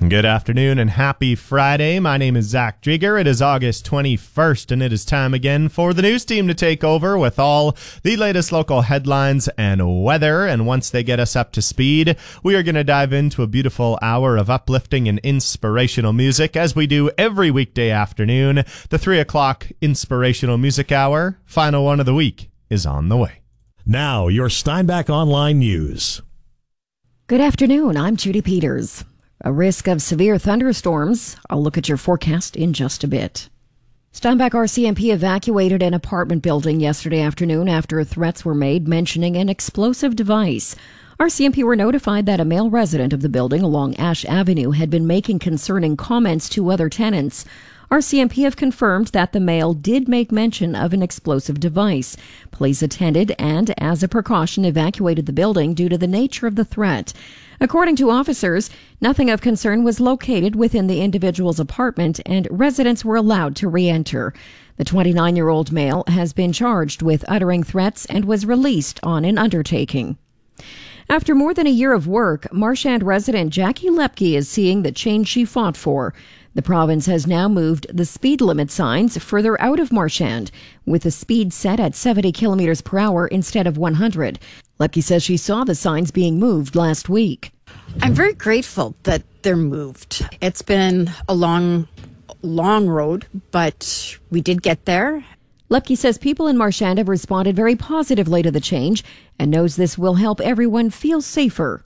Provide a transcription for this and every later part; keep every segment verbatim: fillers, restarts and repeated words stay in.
Good afternoon and happy Friday. My name is Zach Drieger. It is August twenty-first, and it is time again for the news team to take over with all the latest local headlines and weather. And once they get us up to speed, we are going to dive into a beautiful hour of uplifting and inspirational music, as we do every weekday afternoon. The three o'clock Inspirational Music Hour, final one of the week, is on the way. Now, your Steinbach Online News. Good afternoon. I'm Judy Peters. A risk of severe thunderstorms. I'll look at your forecast in just a bit. Steinbach R C M P evacuated an apartment building yesterday afternoon after threats were made mentioning an explosive device. R C M P were notified that a male resident of the building along Ash Avenue had been making concerning comments to other tenants. R C M P have confirmed that the male did make mention of an explosive device. Police attended and, as a precaution, evacuated the building due to the nature of the threat. According to officers, nothing of concern was located within the individual's apartment and residents were allowed to re-enter. The twenty-nine-year-old male has been charged with uttering threats and was released on an undertaking. After more than a year of work, Marchand resident Jackie Lepke is seeing the change she fought for. The province has now moved the speed limit signs further out of Marchand, with the speed set at seventy kilometers per hour instead of one hundred. Lepke says she saw the signs being moved last week. I'm very grateful that they're moved. It's been a long, long road, but we did get there. Lepke says people in Marchand have responded very positively to the change and knows this will help everyone feel safer.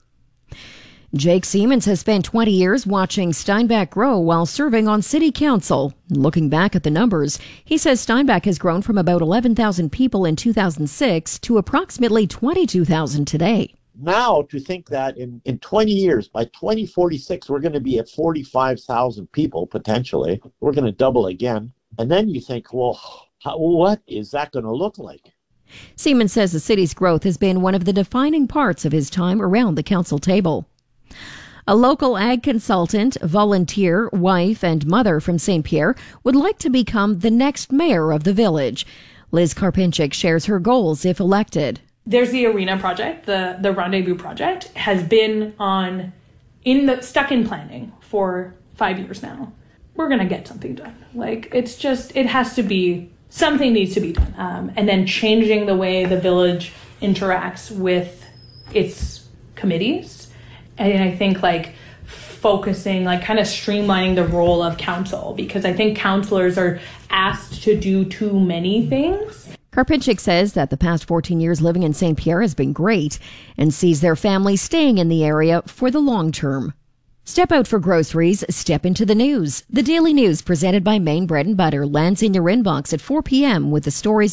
Jake Siemens has spent twenty years watching Steinbach grow while serving on city council. Looking back at the numbers, he says Steinbach has grown from about eleven thousand people in two thousand six to approximately twenty-two thousand today. Now, to think that in, in twenty years, by twenty forty-six, we're going to be at forty-five thousand people, potentially. We're going to double again. And then you think, well, how, what is that going to look like? Siemens says the city's growth has been one of the defining parts of his time around the council table. A local ag consultant, volunteer, wife, and mother from Saint Pierre would like to become the next mayor of the village. Liz Karpinchik shares her goals if elected. There's the arena project, the, the rendezvous project, has been on in the stuck in planning for five years now. We're gonna get something done. Like it's just it has to be something needs to be done, um, and then changing the way the village interacts with its committees. And I think like focusing, like kind of streamlining the role of council, because I think councillors are asked to do too many things. Karpinchik says that the past fourteen years living in Saint Pierre has been great and sees their family staying in the area for the long term. Step out for groceries, step into the news. The Daily News presented by Maine Bread and Butter lands in your inbox at four p.m. with the stories